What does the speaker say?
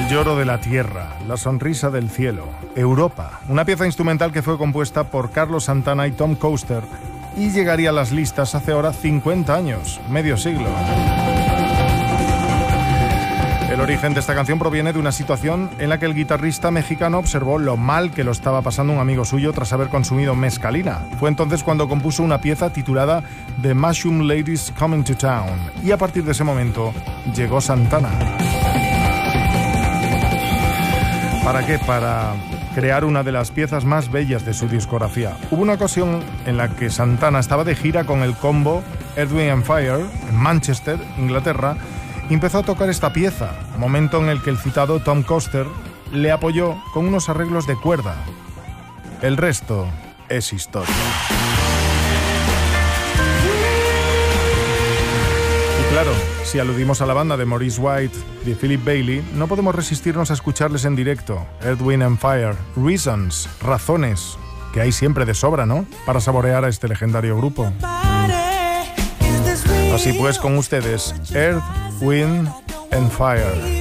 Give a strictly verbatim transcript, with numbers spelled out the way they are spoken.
El lloro de la tierra, la sonrisa del cielo, Europa, una pieza instrumental que fue compuesta por Carlos Santana y Tom Coaster y llegaría a las listas hace ahora cincuenta años, medio siglo. El origen de esta canción proviene de una situación en la que el guitarrista mexicano observó lo mal que lo estaba pasando un amigo suyo tras haber consumido mezcalina. Fue entonces cuando compuso una pieza titulada The Mushroom Ladies Coming to Town, y a partir de ese momento llegó Santana. ¿Para qué? Para crear una de las piezas más bellas de su discografía. Hubo una ocasión en la que Santana estaba de gira con el combo Earth, Wind and Fire en Manchester, Inglaterra, y empezó a tocar esta pieza, momento en el que el citado Tom Coaster le apoyó con unos arreglos de cuerda. El resto es historia. Y claro, si aludimos a la banda de Maurice White, de Philip Bailey, no podemos resistirnos a escucharles en directo. Earth, Wind and Fire, Reasons, razones, que hay siempre de sobra, ¿no?, para saborear a este legendario grupo. Así pues, con ustedes, Earth, Wind and Fire.